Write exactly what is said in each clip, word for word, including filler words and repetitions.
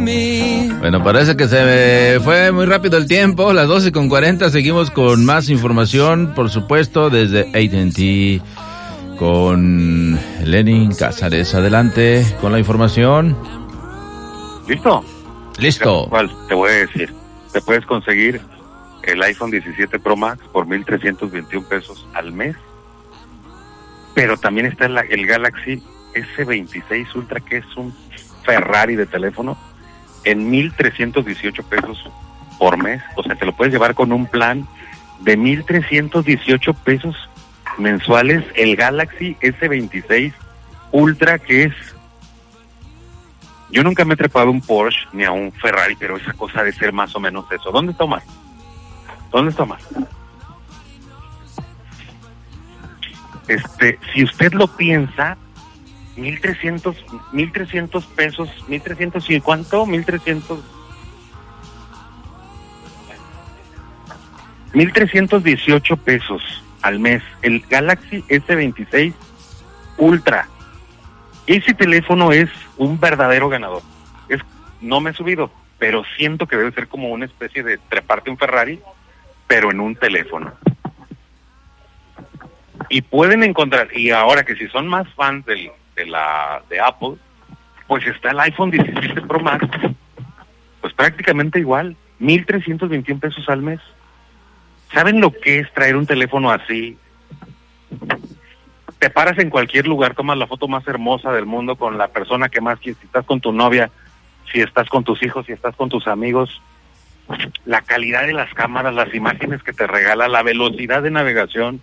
Bueno, parece que se me fue muy rápido el tiempo. Las doce con cuarenta, seguimos con más información, por supuesto, desde A T and T con Lenin Cázares. Adelante con la información. ¿Listo? Listo. ¿Cuál? Te voy a decir. Te puedes conseguir el iPhone diecisiete Pro Max por mil trescientos veintiún pesos al mes. Pero también está el, el Galaxy ese veintiséis Ultra, que es un Ferrari de teléfono, en mil trescientos dieciocho pesos por mes. O sea, te lo puedes llevar con un plan de mil trescientos dieciocho pesos mensuales, el Galaxy ese veintiséis Ultra, que es... Yo nunca me he trepado a un Porsche ni a un Ferrari, pero esa cosa de ser más o menos eso. ¿Dónde está Omar? ¿Dónde está Omar? Este, si usted lo piensa, mil trescientos, mil trescientos pesos, mil trescientos y ¿cuánto? Mil trescientos, mil trescientos dieciocho pesos al mes. El Galaxy ese veintiséis Ultra. Ese teléfono es un verdadero ganador. Es, no me he subido, pero siento que debe ser como una especie de treparte un Ferrari, pero en un teléfono. Y pueden encontrar, y ahora que si son más fans del, de la de Apple, pues está el iPhone diecisiete Pro Max, pues prácticamente igual, mil trescientos veintiún pesos al mes. ¿Saben lo que es traer un teléfono así? Te paras en cualquier lugar, tomas la foto más hermosa del mundo con la persona que más quieres, si estás con tu novia, si estás con tus hijos, si estás con tus amigos, la calidad de las cámaras, las imágenes que te regala, la velocidad de navegación.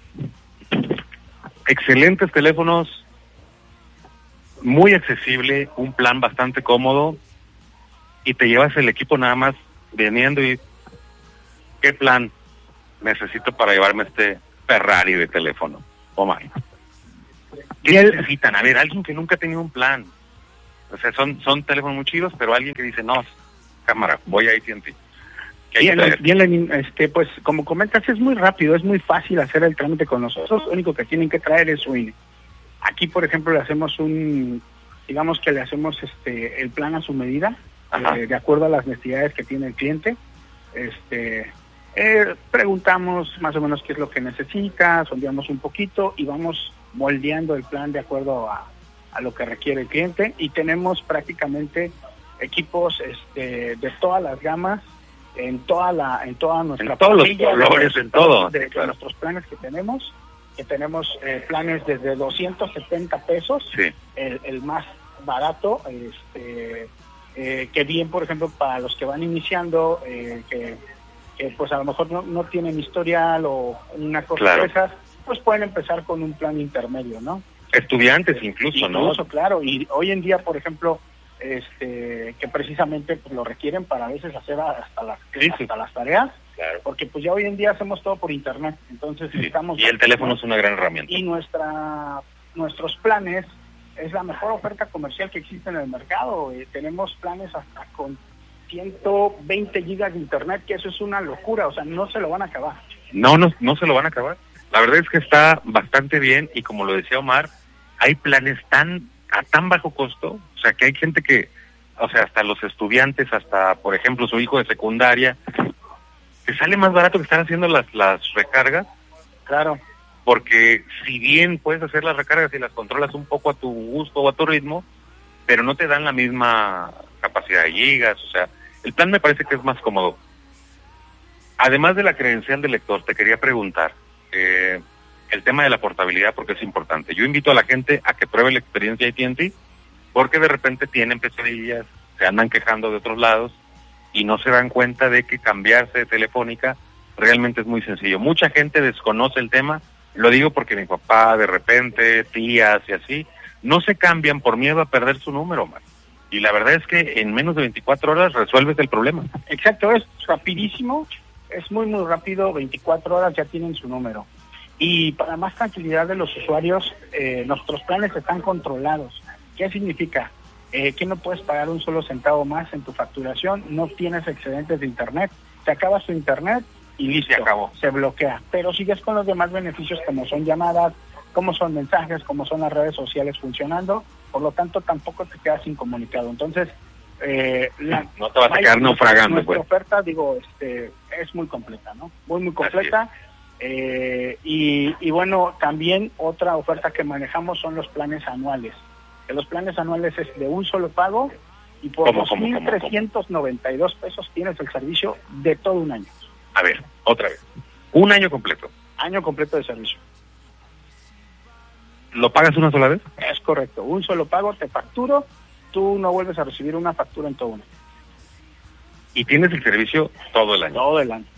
Excelentes teléfonos, muy accesible, un plan bastante cómodo, y te llevas el equipo nada más viniendo y ¿qué plan necesito para llevarme este Ferrari de teléfono? Omar, ¿qué necesitan? A ver, alguien que nunca ha tenido un plan. O sea, son son teléfonos muy chidos, pero alguien que dice, no, cámara, voy a A T and T. Bien, bien, Lenin, este, pues como comentas, es muy rápido, es muy fácil hacer el trámite con nosotros. Lo único que tienen que traer es su I N E. Aquí, por ejemplo, le hacemos un, digamos que le hacemos este el plan a su medida, eh, de acuerdo a las necesidades que tiene el cliente. Este, eh, preguntamos más o menos qué es lo que necesita, sondeamos un poquito y vamos moldeando el plan de acuerdo a, a lo que requiere el cliente. Y tenemos prácticamente equipos este, de todas las gamas, en toda la en toda nuestra en todos los colores, de, en todo de, de claro. nuestros planes que tenemos que tenemos eh, planes desde doscientos setenta pesos, sí. el, el más barato, este eh, que bien, por ejemplo, para los que van iniciando, eh, que, que pues a lo mejor no, no tienen historial o una cosa claro. de esas, pues pueden empezar con un plan intermedio, ¿no? Estudiantes incluso, incluso, ¿no? Incluso, claro, y hoy en día, por ejemplo, este que precisamente pues, lo requieren para a veces hacer hasta las sí, hasta sí. las tareas, claro. porque pues ya hoy en día hacemos todo por internet, entonces sí. estamos y el teléfono es una gran herramienta y nuestra nuestros planes es la mejor oferta comercial que existe en el mercado. Eh, tenemos planes hasta con ciento veinte gigas de internet, que eso es una locura, o sea, no se lo van a acabar. No, no, no se lo van a acabar. La verdad es que está bastante bien y como lo decía Omar, hay planes tan a tan bajo costo, o sea que hay gente que, o sea, hasta los estudiantes, hasta por ejemplo su hijo de secundaria, te sale más barato que estar haciendo las las recargas. Claro. Porque si bien puedes hacer las recargas y las controlas un poco a tu gusto o a tu ritmo, pero no te dan la misma capacidad de gigas, o sea, el plan me parece que es más cómodo. Además de la credencial de lector, te quería preguntar, eh, el tema de la portabilidad, porque es importante. Yo invito a la gente a que pruebe la experiencia A T and T, porque de repente tienen pesadillas, se andan quejando de otros lados, y no se dan cuenta de que cambiarse de Telefónica realmente es muy sencillo. Mucha gente desconoce el tema, lo digo porque mi papá, de repente, tías y así, no se cambian por miedo a perder su número, man. Y la verdad es que en menos de veinticuatro horas resuelves el problema. Exacto, es rapidísimo, es muy muy rápido, veinticuatro horas ya tienen su número. Y para más tranquilidad de los usuarios, eh, nuestros planes están controlados. ¿Qué significa? Eh, que no puedes pagar un solo centavo más en tu facturación, no tienes excedentes de internet, te acabas tu internet y listo, se acabó, se bloquea, pero sigues con los demás beneficios como son llamadas, como son mensajes, como son las redes sociales funcionando, por lo tanto tampoco te quedas incomunicado. Entonces, Eh, la, no te vas a quedar naufragando. Nuestra pues. oferta, digo, este, es muy completa, ¿no? Muy, muy completa. Eh, y, y bueno, también otra oferta que manejamos son los planes anuales. Que los planes anuales es de un solo pago y por dos mil trescientos noventa y dos pesos tienes el servicio de todo un año. A ver, otra vez. Un año completo. Año completo de servicio. ¿Lo pagas una sola vez? Es correcto. Un solo pago, te facturo, tú no vuelves a recibir una factura en todo un año. Y tienes el servicio todo el año. Todo el año.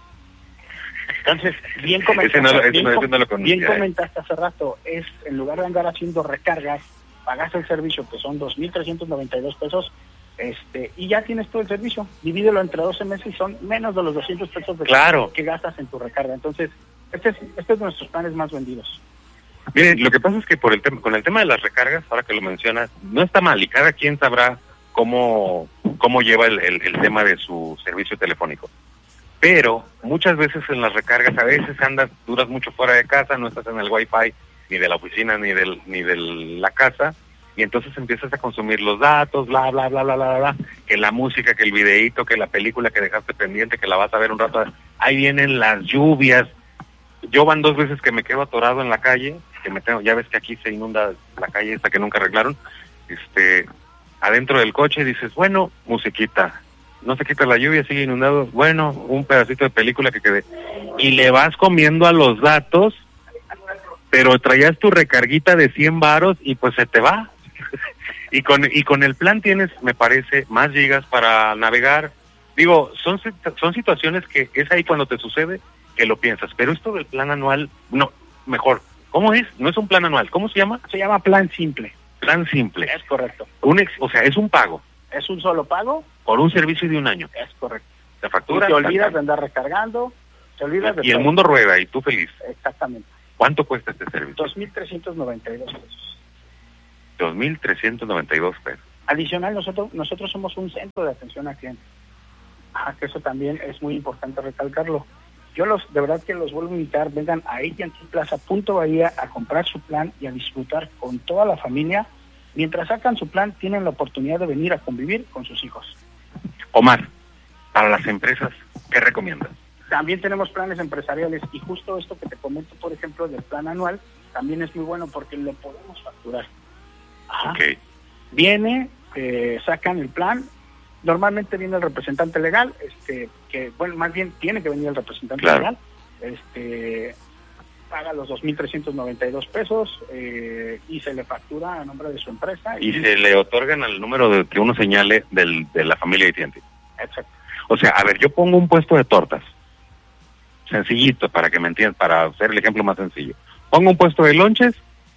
Entonces, bien comentaste, no, bien, no, no lo conocía, bien comentaste hace rato, es en lugar de andar haciendo recargas, pagas el servicio que son dos mil trescientos noventa y dos pesos, este, y ya tienes todo el servicio, divídelo entre doce meses y son menos de los doscientos pesos de claro. que gastas en tu recarga. Entonces, este es, este es de nuestros planes más vendidos. Miren, lo que pasa es que por el tema, con el tema de las recargas, ahora que lo mencionas, no está mal y cada quien sabrá cómo, cómo lleva el, el, el tema de su servicio telefónico. Pero muchas veces en las recargas, a veces andas, duras mucho fuera de casa, no estás en el wifi ni de la oficina ni del ni de la casa, y entonces empiezas a consumir los datos, bla, bla, bla, bla, bla, bla, que la música, que el videíto, que la película que dejaste pendiente, que la vas a ver un rato, ahí vienen las lluvias. Yo van dos veces que me quedo atorado en la calle, que me tengo, ya ves que aquí se inunda la calle esta que nunca arreglaron, este, adentro del coche dices, bueno, musiquita, no se quita la lluvia, sigue inundado, bueno, un pedacito de película que quede, y le vas comiendo a los datos, pero traías tu recarguita de cien varos y pues se te va. y con y con el plan tienes, me parece, más gigas para navegar. Digo, son son situaciones que es ahí cuando te sucede que lo piensas, pero esto del plan anual, no, mejor, ¿cómo es? No es un plan anual, ¿cómo se llama? Se llama plan simple. Plan simple. Es correcto. Un ex, o sea, es un pago. Es un solo pago. Por un servicio de un año. Es correcto. Te factura. Y te olvidas de andar recargando, te olvidas de Y el todo. Mundo rueda y tú feliz. Exactamente. ¿Cuánto cuesta este servicio? dos mil trescientos noventa y dos pesos. dos mil trescientos noventa y dos pesos. Adicional, nosotros nosotros somos un centro de atención al cliente. Ah, que eso también es muy importante recalcarlo. Yo los, de verdad que los vuelvo a invitar, vengan a A T and T Plaza Punto Bahía a comprar su plan y a disfrutar con toda la familia. Mientras sacan su plan, tienen la oportunidad de venir a convivir con sus hijos. Omar, para las empresas, ¿qué recomiendas? También tenemos planes empresariales y justo esto que te comento, por ejemplo, del plan anual, también es muy bueno porque lo podemos facturar. Ajá. Okay. Viene, eh, sacan el plan, normalmente viene el representante legal, este, que bueno, más bien tiene que venir el representante claro. legal, este, paga los dos mil trescientos noventa y dos pesos eh, y se le factura a nombre de su empresa. Y, y se le otorgan al número de, que uno señale del, de la familia de A T and T. Exacto. O sea, a ver, yo pongo un puesto de tortas, sencillito, para que me entiendan, para hacer el ejemplo más sencillo. Pongo un puesto de lonches,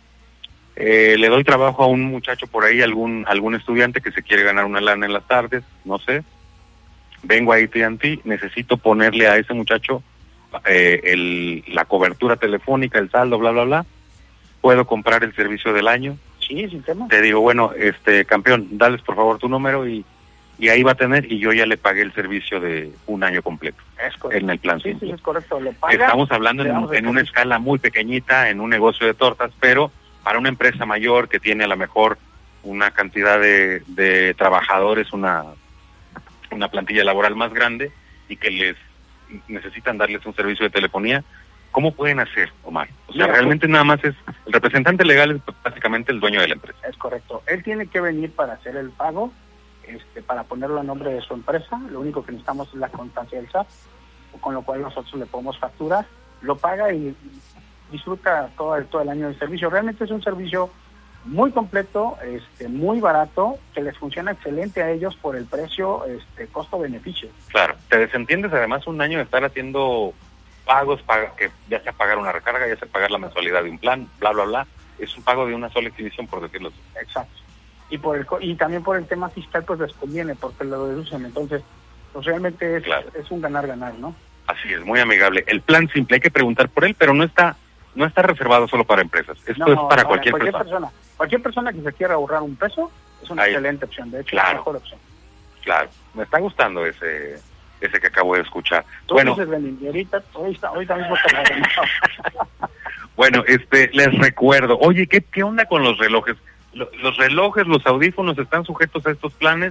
eh, le doy trabajo a un muchacho por ahí, algún algún estudiante que se quiere ganar una lana en las tardes, no sé. Vengo a A T and T, necesito ponerle a ese muchacho eh, el, la cobertura telefónica, el saldo, bla, bla, bla. Puedo comprar el servicio del año. Sí, sin tema. Te digo, bueno, este campeón, dales por favor tu número y, y ahí va a tener, y yo ya le pagué el servicio de un año completo. Es correcto. En el plan. Sí, sí, es correcto. Lo paga, Estamos hablando en, en una escala muy pequeñita, en un negocio de tortas, pero para una empresa mayor que tiene a lo mejor una cantidad de, de trabajadores, una, una plantilla laboral más grande y que les necesitan darles un servicio de telefonía, ¿cómo pueden hacer, Omar? O sea, Mira, realmente nada más es, el representante legal es básicamente el dueño de la empresa. Es correcto. Él tiene que venir para hacer el pago, este, para ponerlo a nombre de su empresa. Lo único que necesitamos es la constancia del S A T, con lo cual nosotros le podemos facturar. Lo paga y disfruta todo el, todo el año del servicio. Realmente es un servicio muy completo, este, muy barato, que les funciona excelente a ellos por el precio, este, costo-beneficio. Claro, te desentiendes además un año de estar haciendo pagos, paga, que ya sea pagar una recarga, ya sea pagar la mensualidad de un plan, bla, bla, bla. Es un pago de una sola exhibición, por decirlo así. Exacto. Y por el y también por el tema fiscal, pues les conviene, porque lo deducen. Entonces, pues realmente es, claro. es un ganar-ganar, ¿no? Así es, muy amigable. El plan simple, hay que preguntar por él, pero no está no está reservado solo para empresas. Esto no, es para, para cualquier, cualquier persona. persona. Cualquier persona que se quiera ahorrar un peso es una Ahí. excelente opción. De hecho, claro. es la mejor opción. Claro, me está gustando ese ese que acabo de escuchar. Tú bueno, dices, Benin, y ahorita, ahorita, ahorita mismo te la Bueno, este, les recuerdo, oye, ¿qué, qué onda con los relojes? Los relojes, los audífonos, ¿están sujetos a estos planes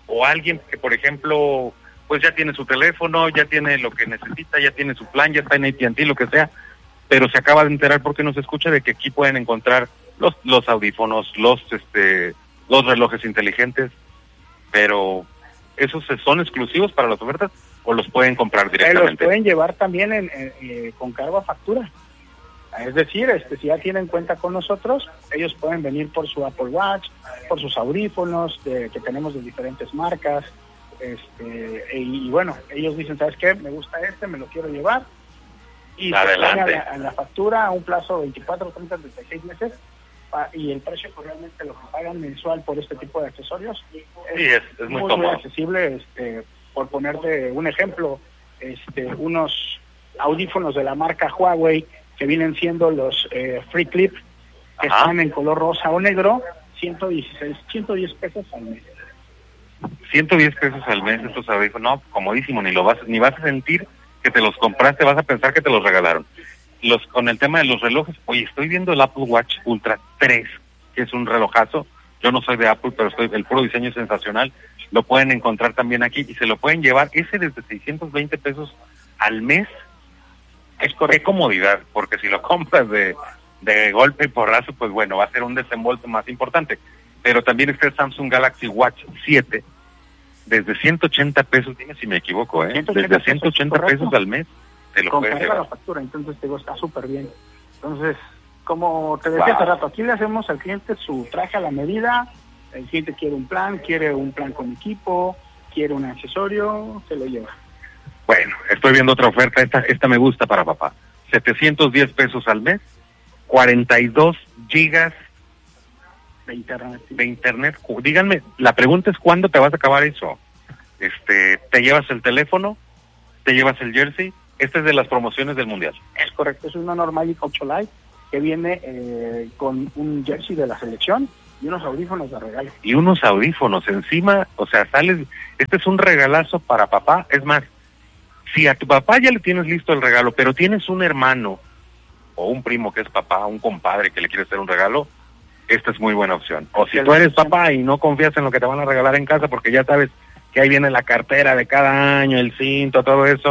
o alguien que, por ejemplo, pues ya tiene su teléfono, ya tiene lo que necesita, ya tiene su plan, ya está en A T and T, lo que sea, pero se acaba de enterar porque nos escucha de que aquí pueden encontrar los los audífonos, los este los relojes inteligentes, pero esos son exclusivos para las ofertas o los pueden comprar directamente. Los pueden llevar también en, en, eh, con cargo a factura. Es decir, este, si ya tienen cuenta con nosotros, ellos pueden venir por su Apple Watch, por sus audífonos de, que tenemos de diferentes marcas, este, y, y bueno, ellos dicen, ¿sabes qué? Me gusta este, me lo quiero llevar, y adelante. se paga a la factura a un plazo de veinticuatro, treinta, treinta y seis meses, pa, y el precio pues, realmente lo que pagan mensual por este tipo de accesorios sí, es, es muy, muy, muy accesible. Este, por ponerte un ejemplo, este, unos audífonos de la marca Huawei que vienen siendo los eh, Free Clip, que Ajá. están en color rosa o negro, ciento dieciséis, ciento diez pesos al mes. ciento diez pesos al mes, estos audífonos, no, comodísimo, ni lo vas, ni vas a sentir que te los compraste, vas a pensar que te los regalaron. Los, con el tema de los relojes, oye, estoy viendo el Apple Watch Ultra tres, que es un relojazo. Yo no soy de Apple, pero estoy, el puro diseño es sensacional. Lo pueden encontrar también aquí y se lo pueden llevar, ese desde seiscientos veinte pesos al mes. Es correcto. Qué comodidad, porque si lo compras de, de golpe y porrazo, pues bueno, va a ser un desembolso más importante. Pero también está el Samsung Galaxy Watch siete, desde ciento ochenta pesos, dime si me equivoco, ¿eh? Desde ciento ochenta pesos al mes, te lo puedes llevar. La factura, entonces te digo, está súper bien. Entonces, como te decía wow. hace rato, aquí le hacemos al cliente su traje a la medida. El cliente quiere un plan, quiere un plan con equipo, quiere un accesorio, se lo lleva. Bueno, estoy viendo otra oferta, esta esta me gusta para papá. setecientos diez pesos al mes, cuarenta y dos gigas de internet. De internet. Díganme, la pregunta es ¿cuándo te vas a acabar eso? Este, ¿te llevas el teléfono? ¿Te llevas el jersey? Esta es de las promociones del Mundial. Es correcto, es un Honor Magic ocho Lite que viene eh, con un jersey de la selección y unos audífonos de regalo. Y unos audífonos encima, o sea, sales, este es un regalazo para papá. Es más, si a tu papá ya le tienes listo el regalo, pero tienes un hermano o un primo que es papá, un compadre que le quiere hacer un regalo, esta es muy buena opción. O si tú eres papá y no confías en lo que te van a regalar en casa porque ya sabes que ahí viene la cartera de cada año, el cinto, todo eso,